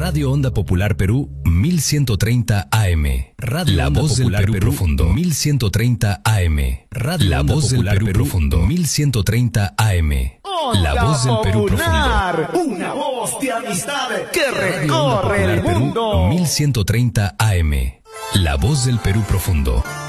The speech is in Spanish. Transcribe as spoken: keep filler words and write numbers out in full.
Radio Onda Popular Perú mil ciento treinta A M. Radio La Voz del Perú Profundo mil ciento treinta A M. Radio La Voz del Perú Profundo mil ciento treinta A M. La Voz del Perú Profundo. Una voz de amistad que recorre el mundo. mil ciento treinta A M. La Voz del Perú Profundo.